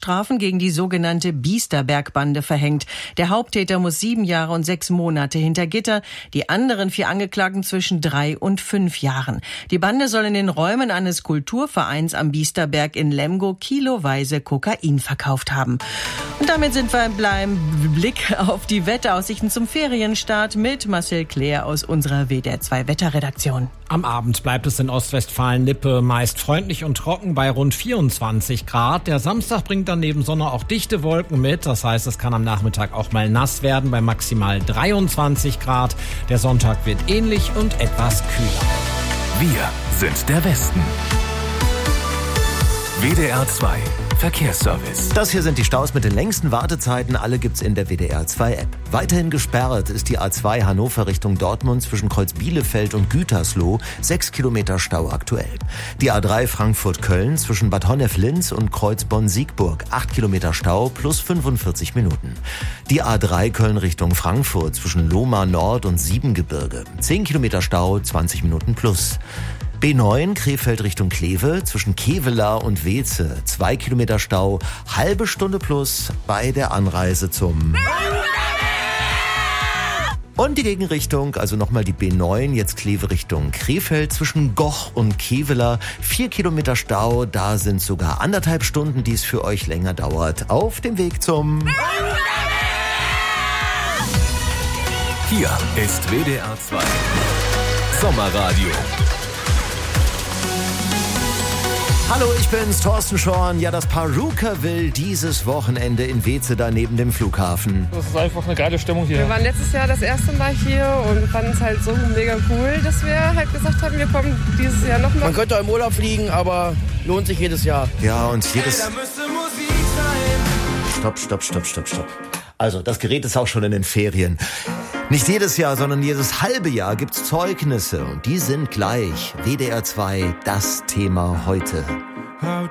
Todesstrafen gegen die sogenannte Biesterberg-Bande verhängt. Der Haupttäter muss 7 Jahre und 6 Monate hinter Gitter, die anderen 4 Angeklagten zwischen 3 und 5 Jahren. Die Bande soll in den Räumen eines Kulturvereins am Biesterberg in Lemgo kiloweise Kokain verkauft haben. Und damit sind wir beim Blick auf die Wetteraussichten zum Ferienstart mit Marcel Claire aus unserer WDR 2 Wetterredaktion. Am Abend bleibt es in Ostwestfalen-Lippe meist freundlich und trocken bei rund 24 Grad. Der Samstag bringt dann neben Sonne auch dichte Wolken mit. Das heißt, es kann am Nachmittag auch mal nass werden bei maximal 23 Grad. Der Sonntag wird ähnlich und etwas kühler. Wir sind der Westen. WDR 2 Verkehrsservice. Das hier sind die Staus mit den längsten Wartezeiten. Alle gibt's in der WDR 2 App. Weiterhin gesperrt ist die A2 Hannover Richtung Dortmund zwischen Kreuz Bielefeld und Gütersloh. 6 Kilometer Stau aktuell. Die A3 Frankfurt-Köln zwischen Bad Honnef-Linz und Kreuz Bonn-Siegburg. 8 Kilometer Stau plus 45 Minuten. Die A3 Köln Richtung Frankfurt zwischen Lohmar Nord und Siebengebirge. 10 Kilometer Stau, 20 Minuten plus. B9 Krefeld Richtung Kleve zwischen Kevelaer und Weze. 2 Kilometer Stau, halbe Stunde plus bei der Anreise zum... Und die Gegenrichtung, also nochmal die B9, jetzt Kleve Richtung Krefeld zwischen Goch und Kevelaer. 4 Kilometer Stau, da sind sogar 1,5 Stunden, die es für euch länger dauert. Auf dem Weg zum... Hier ist WDR 2 Sommerradio. Hallo, ich bin's, Thorsten Schorn. Ja, das Paar Rookerville dieses Wochenende in Weze da neben dem Flughafen. Das ist einfach eine geile Stimmung hier. Wir waren letztes Jahr das erste Mal hier und fanden es halt so mega cool, dass wir halt gesagt haben, wir kommen dieses Jahr nochmal. Man könnte auch im Urlaub fliegen, aber lohnt sich jedes Jahr. Ja, und jedes... Da müsste Musik sein. Stopp. Also, das Gerät ist auch schon in den Ferien. Nicht jedes Jahr, sondern jedes halbe Jahr gibt's Zeugnisse und die sind gleich. WDR 2, das Thema heute. How